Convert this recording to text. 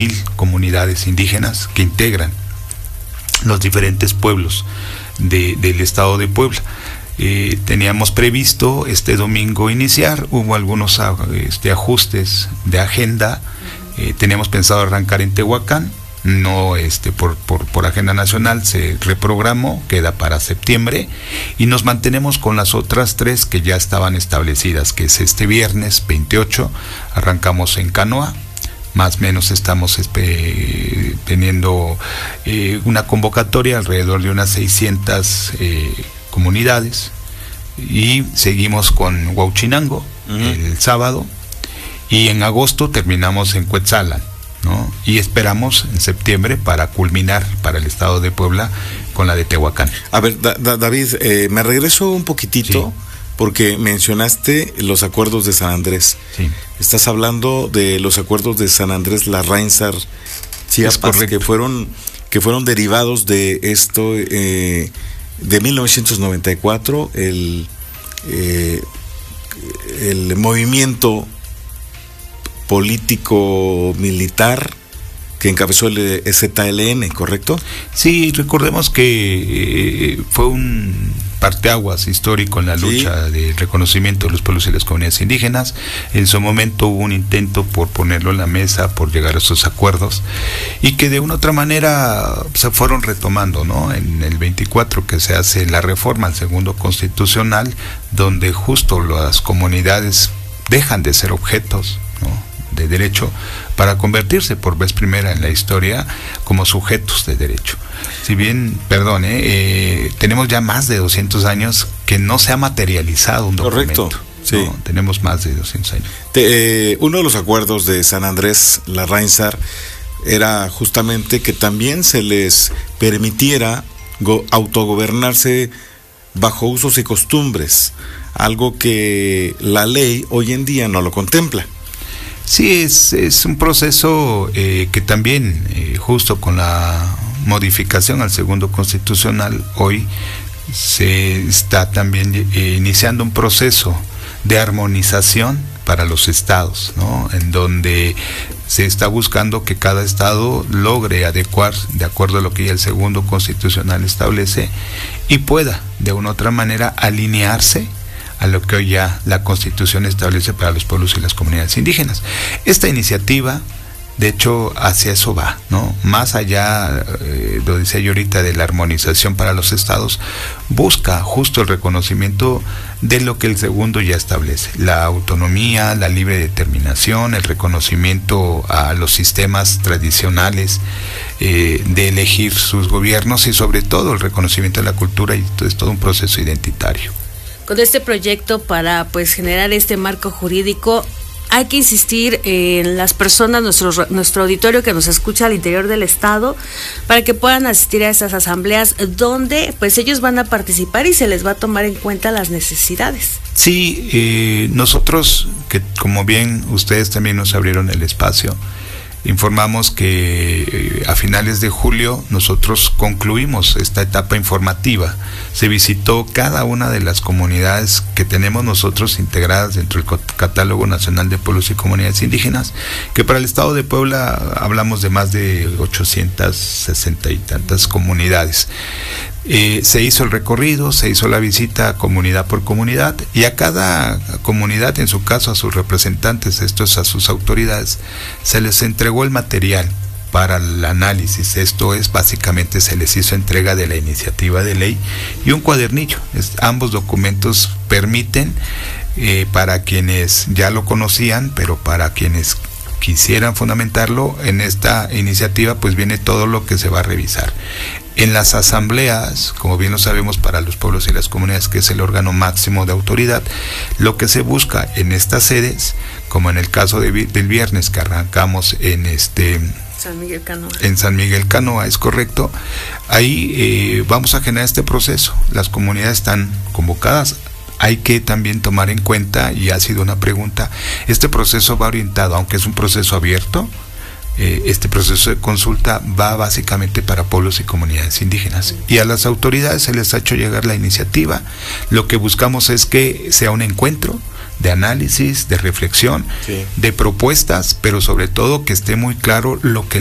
comunidades indígenas que integran los diferentes pueblos del estado de Puebla. Teníamos previsto este domingo iniciar, hubo algunos ajustes de agenda. Teníamos pensado arrancar en Tehuacán, no por agenda nacional se reprogramó, queda para septiembre, y nos mantenemos con las otras 3 que ya estaban establecidas, que es este viernes 28 arrancamos en Canoa. Más o menos estamos teniendo una convocatoria alrededor de unas 600 comunidades, y seguimos con Huauchinango el sábado, y en agosto terminamos en Cuetzalan, ¿no? Y esperamos en septiembre para culminar para el estado de Puebla con la de Tehuacán. A ver, David, me regreso un poquitito. Sí. Porque mencionaste los acuerdos de San Andrés. Sí. Estás hablando de los acuerdos de San Andrés Larraínzar Chiapas, que fueron derivados de esto, de 1994, el movimiento político militar que encabezó el ZLN, ¿correcto? Sí, recordemos que fue un parteaguas histórico en la lucha de reconocimiento de los pueblos y las comunidades indígenas. En su momento hubo un intento por ponerlo en la mesa, por llegar a esos acuerdos, y que de una u otra manera se fueron retomando, ¿no? En el 24 que se hace la reforma al segundo constitucional, donde justo las comunidades dejan de ser objetos, ¿no?, de derecho, para convertirse por vez primera en la historia como sujetos de derecho. Si bien, tenemos ya más de 200 años que no se ha materializado un documento. Correcto, sí. ¿No? Tenemos más de 200 años. Uno de los acuerdos de San Andrés Larraínzar era justamente que también se les permitiera autogobernarse bajo usos y costumbres, algo que la ley hoy en día no lo contempla. Sí, es un proceso que también, justo con la modificación al segundo constitucional, hoy se está también iniciando un proceso de armonización para los estados, ¿no?, en donde se está buscando que cada estado logre adecuar de acuerdo a lo que ya el segundo constitucional establece y pueda de una u otra manera alinearse a lo que hoy ya la Constitución establece para los pueblos y las comunidades indígenas. Esta iniciativa, de hecho, hacia eso va, ¿no? Más allá, lo decía yo ahorita, de la armonización para los estados, busca justo el reconocimiento de lo que el segundo ya establece: la autonomía, la libre determinación, el reconocimiento a los sistemas tradicionales de elegir sus gobiernos, y sobre todo el reconocimiento de la cultura, y es todo un proceso identitario. Con este proyecto, para generar este marco jurídico, hay que insistir en las personas, nuestro auditorio que nos escucha al interior del estado, para que puedan asistir a esas asambleas donde ellos van a participar y se les va a tomar en cuenta las necesidades. Sí, nosotros, que como bien ustedes también nos abrieron el espacio, informamos que a finales de julio nosotros concluimos esta etapa informativa. Se visitó cada una de las comunidades que tenemos nosotros integradas dentro del Catálogo Nacional de Pueblos y Comunidades Indígenas, que para el estado de Puebla hablamos de más de 860 y tantas comunidades. Se hizo el recorrido, se hizo la visita comunidad por comunidad, y a cada comunidad, en su caso a sus representantes, esto es a sus autoridades, se les entregó el material para el análisis. Esto es, básicamente se les hizo entrega de la iniciativa de ley y un cuadernillo. Ambos documentos permiten, para quienes ya lo conocían, pero para quienes quisieran fundamentarlo, en esta iniciativa pues viene todo lo que se va a revisar. En las asambleas, como bien lo sabemos, para los pueblos y las comunidades, que es el órgano máximo de autoridad, lo que se busca en estas sedes, como en el caso del viernes que arrancamos en San Miguel Canoa. En San Miguel Canoa, es correcto. Ahí vamos a generar este proceso. Las comunidades están convocadas. Hay que también tomar en cuenta, y ha sido una pregunta, este proceso va orientado, aunque es un proceso abierto, este proceso de consulta va básicamente para pueblos y comunidades indígenas, y a las autoridades se les ha hecho llegar la iniciativa. Lo que buscamos es que sea un encuentro de análisis, de reflexión, sí, de propuestas, pero sobre todo que esté muy claro lo que